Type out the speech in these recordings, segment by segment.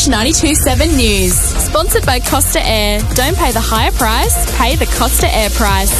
Fresh 92.7 News. Sponsored by Costa Air. Don't pay the higher price, pay the Costa Air price.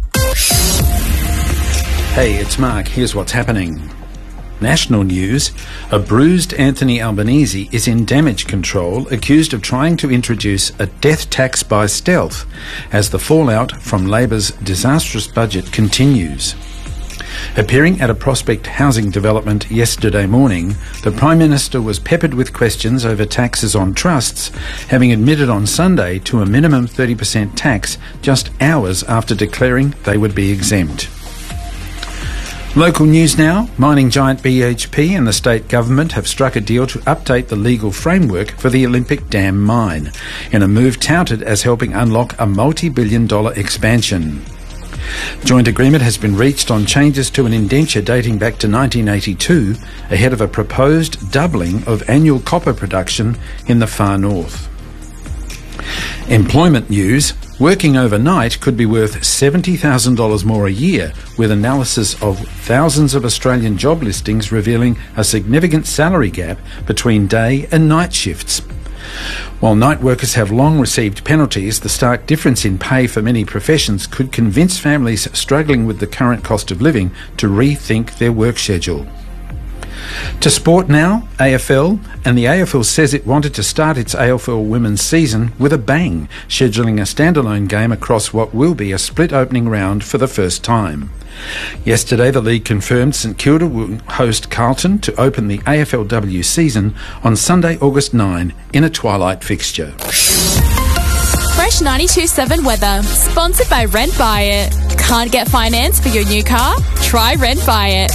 Hey, it's Mark. Here's what's happening. National news. A bruised Anthony Albanese is in damage control, accused of trying to introduce a death tax by stealth as the fallout from Labor's disastrous budget continues. Appearing at a Prospect housing development yesterday morning, the Prime Minister was peppered with questions over taxes on trusts, having admitted on Sunday to a minimum 30% tax just hours after declaring they would be exempt. Local news now. Mining giant BHP and the state government have struck a deal to update the legal framework for the Olympic Dam mine, in a move touted as helping unlock a multi-billion-dollar expansion. Joint agreement has been reached on changes to an indenture dating back to 1982, ahead of a proposed doubling of annual copper production in the far north. Employment news. Working overnight could be worth $70,000 more a year, with analysis of thousands of Australian job listings revealing a significant salary gap between day and night shifts. While night workers have long received penalties, the stark difference in pay for many professions could convince families struggling with the current cost of living to rethink their work schedule. To sport now, AFL, and the AFL says it wanted to start its AFL women's season with a bang, scheduling a standalone game across what will be a split opening round for the first time. Yesterday, the league confirmed St Kilda will host Carlton to open the AFLW season on Sunday, August 9, in a twilight fixture. Fresh 92.7 weather. Sponsored by Rent Buy It. Can't get finance for your new car? Try Rent Buy It.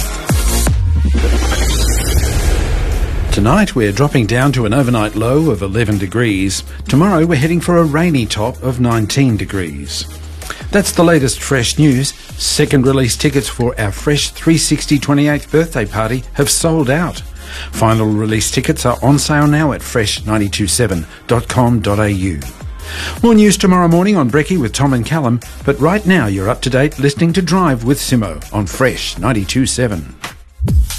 Tonight we're dropping down to an overnight low of 11 degrees. Tomorrow we're heading for a rainy top of 19 degrees. That's the latest Fresh news. Second release tickets for our Fresh 360 28th birthday party have sold out. Final release tickets are on sale now at fresh927.com.au. More news tomorrow morning on Brekkie with Tom and Callum, but right now you're up to date listening to Drive with Simo on Fresh 92.7.